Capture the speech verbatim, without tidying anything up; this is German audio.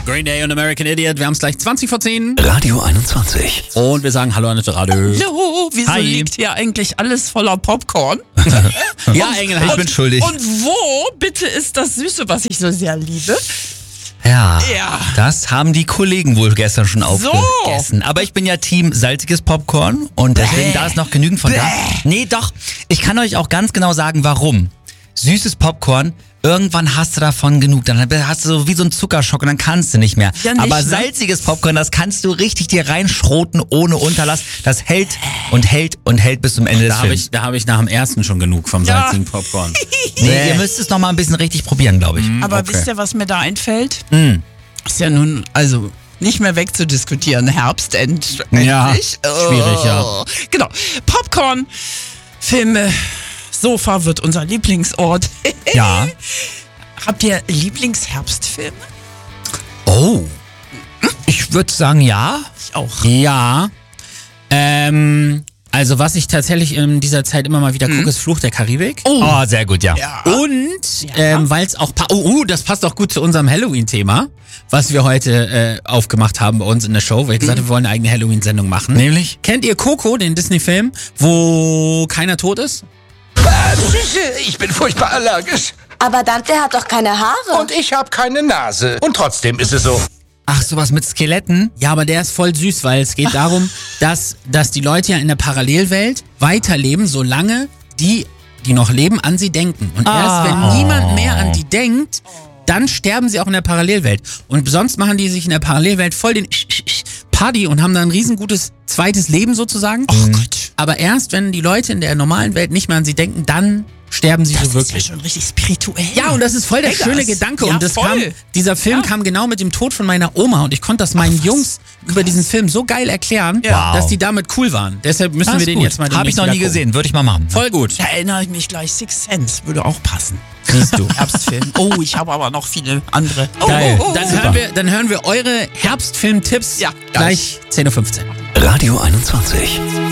Green Day und American Idiot. Wir haben es gleich zwanzig vor zehn. Radio einundzwanzig. Und wir sagen Hallo an das Radio. Hallo, wieso Hi. liegt hier eigentlich alles voller Popcorn? Ja, Engel, ich und, bin schuldig. Und wo bitte ist das Süße, was ich so sehr liebe? Ja, Ja. das haben die Kollegen wohl gestern schon aufgegessen. Aber ich bin ja Team salziges Popcorn und deswegen da ist noch genügend von da. Nee, doch, ich kann euch auch ganz genau sagen, warum. Süßes Popcorn, irgendwann hast du davon genug. Dann hast du so wie so einen Zuckerschock und dann kannst du nicht mehr. Ja, nicht, Aber ne? salziges Popcorn, das kannst du richtig dir reinschroten ohne Unterlass. Das hält und hält und hält bis zum Ende des Da habe Films. ich, da hab ich nach dem ersten schon genug vom Ja. salzigen Popcorn. Nee, ihr müsst es noch mal ein bisschen richtig probieren, glaube ich. Aber okay. wisst ihr, was mir da einfällt? Mm. Ist ja nun, also nicht mehr wegzudiskutieren. Herbst endlich. Ja, Oh. schwierig, ja. Genau. Popcorn, Filme, Sofa wird unser Lieblingsort. Ja. Habt ihr Lieblingsherbstfilme? Oh. Ich würde sagen, ja. Ich auch. Ja. Ähm, also was ich tatsächlich in dieser Zeit immer mal wieder gucke, ist Fluch der Karibik. Oh, sehr gut, ja. Ja. Und Ja. ähm, weil es auch... Pa- oh, oh, das passt auch gut zu unserem Halloween-Thema, was wir heute äh, aufgemacht haben bei uns in der Show, weil ich gesagt habe, wir wollen eine eigene Halloween-Sendung machen. Nämlich? Kennt ihr Coco, den Disney-Film, wo keiner tot ist? Ich bin furchtbar allergisch. Aber Dante hat doch keine Haare. Und ich habe keine Nase. Und trotzdem ist es so. Ach, sowas mit Skeletten? Ja, aber der ist voll süß, weil es geht darum, dass, dass die Leute ja in der Parallelwelt weiterleben, solange die, die noch leben, an sie denken. Und erst wenn niemand mehr an die denkt, dann sterben sie auch in der Parallelwelt. Und sonst machen die sich in der Parallelwelt voll den Party und haben dann ein riesengutes zweites Leben sozusagen. Oh Gott. Aber erst wenn die Leute in der normalen Welt nicht mehr an sie denken, dann sterben sie Das so ist ja wirklich. schon richtig spirituell. Ja, und das ist voll der Hey, schöne das- Gedanke. ja, und das voll. kam, dieser Film Ja. kam genau mit dem Tod von meiner Oma und ich konnte das meinen Jungs über diesen Film so geil erklären, Ja. dass die damit cool waren. Deshalb müssen wir den jetzt mal Habe ich demnächst noch nie wieder gucken. gesehen, würde ich mal machen. Voll gut. Da erinnere ich mich gleich, Sixth Sense würde auch passen. Siehst du. Herbstfilm. Oh, ich habe aber noch viele andere. Oh, Geil. Oh, oh, Dann oh. hören, wir, dann hören wir eure Herbstfilm-Tipps Ja, gleich zehn Uhr fünfzehn. Radio einundzwanzig.